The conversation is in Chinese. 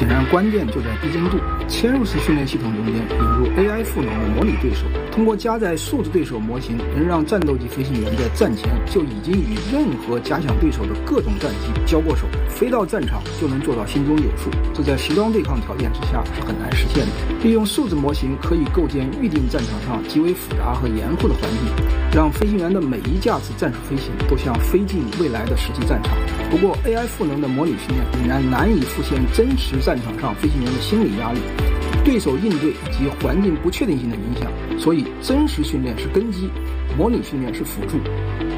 显然关键就在逼真度。嵌入式训练系统中间引入 AI 赋能的模拟对手，通过加载数字对手模型，能让战斗机飞行员在战前就已经与任何假想对手的各种战机交过手，飞到战场就能做到心中有数。这在实装对抗条件之下是很难实现的。利用数字模型可以构建预定战场上极为复杂和严酷的环境，让飞行员的每一架次战术飞行都像飞进未来的实际战场。不过 AI 赋能的模拟训练仍然难以复现真实战场上飞行员的心理压力、对手应对以及环境不确定性的影响，所以真实训练是根基，模拟训练是辅助。